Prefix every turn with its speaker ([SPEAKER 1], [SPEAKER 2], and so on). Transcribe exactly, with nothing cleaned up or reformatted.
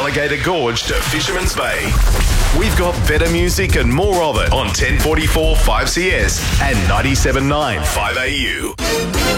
[SPEAKER 1] Alligator Gorge to Fisherman's Bay. We've got better music and more of it on ten forty-four five C S and ninety-seven point nine five A U.